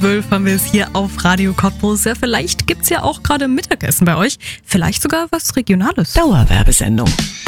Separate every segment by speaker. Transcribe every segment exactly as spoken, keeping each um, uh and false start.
Speaker 1: zwölf haben wir es hier auf Radio Cottbus. Ja, vielleicht gibt's ja auch gerade Mittagessen bei euch. Vielleicht sogar was Regionales.
Speaker 2: Dauerwerbesendung.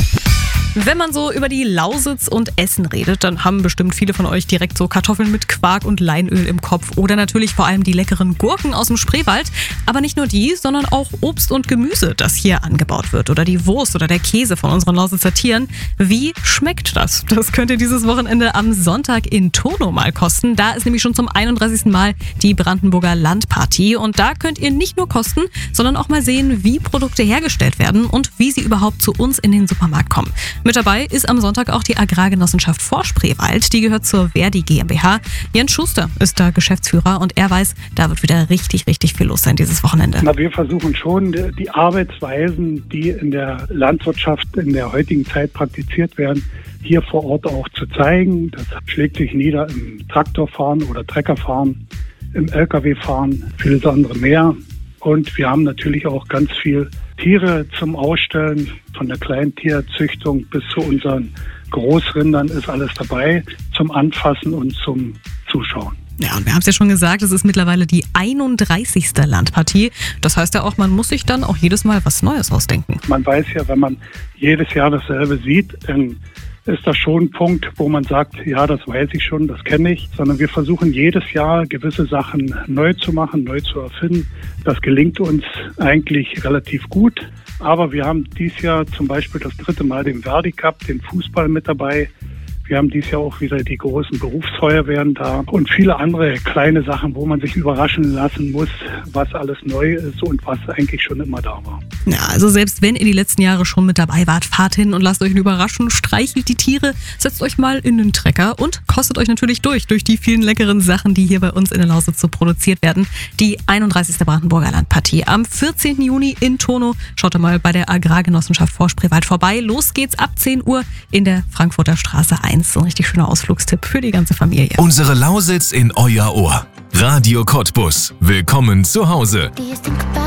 Speaker 1: Wenn man so über die Lausitz und Essen redet, dann haben bestimmt viele von euch direkt so Kartoffeln mit Quark und Leinöl im Kopf oder natürlich vor allem die leckeren Gurken aus dem Spreewald. Aber nicht nur die, sondern auch Obst und Gemüse, das hier angebaut wird oder die Wurst oder der Käse von unseren Lausitzer Tieren. Wie schmeckt das? Das könnt ihr dieses Wochenende am Sonntag in Tono mal kosten. Da ist nämlich schon zum einunddreißigsten Mal die Brandenburger Landpartie und da könnt ihr nicht nur kosten, sondern auch mal sehen, wie Produkte hergestellt werden und wie sie überhaupt zu uns in den Supermarkt kommen. Mit dabei ist am Sonntag auch die Agrargenossenschaft Vorspreewald. Die gehört zur Verdi GmbH. Jens Schuster ist da Geschäftsführer und er weiß, da wird wieder richtig, richtig viel los sein dieses Wochenende.
Speaker 3: Na, wir versuchen schon, die Arbeitsweisen, die in der Landwirtschaft in der heutigen Zeit praktiziert werden, hier vor Ort auch zu zeigen. Das schlägt sich nieder im Traktorfahren oder Treckerfahren, im L K W-Fahren, vieles andere mehr. Und wir haben natürlich auch ganz viel Tiere zum Ausstellen, von der Kleintierzüchtung bis zu unseren Großrindern ist alles dabei, zum Anfassen und zum Zuschauen.
Speaker 1: Ja, und wir haben es ja schon gesagt, es ist mittlerweile die einunddreißigste Landpartie. Das heißt ja auch, man muss sich dann auch jedes Mal was Neues ausdenken.
Speaker 3: Man weiß ja, wenn man jedes Jahr dasselbe sieht, dann ist das schon ein Punkt, wo man sagt, ja, das weiß ich schon, das kenne ich, sondern wir versuchen jedes Jahr gewisse Sachen neu zu machen, neu zu erfinden. Das gelingt uns eigentlich relativ gut, aber wir haben dieses Jahr zum Beispiel das dritte Mal den Verdi Cup, den Fußball mit dabei. Wir haben dieses Jahr auch wieder die großen Berufsfeuerwehren da und viele andere kleine Sachen, wo man sich überraschen lassen muss, was alles neu ist und was eigentlich schon immer da war.
Speaker 1: Ja, also selbst wenn ihr die letzten Jahre schon mit dabei wart, fahrt hin und lasst euch überraschen, streichelt die Tiere, setzt euch mal in den Trecker und kostet euch natürlich durch, durch die vielen leckeren Sachen, die hier bei uns in der Lausitz so produziert werden. Die einunddreißigste Brandenburger Landpartie am vierzehnten Juni in Tono. Schaut doch mal bei der Agrargenossenschaft Vorspreewald vorbei. Los geht's ab zehn Uhr in der Frankfurter Straße eins. Ein richtig schöner Ausflugstipp für die ganze Familie.
Speaker 4: Unsere Lausitz in euer Ohr. Radio Cottbus. Willkommen zu Hause.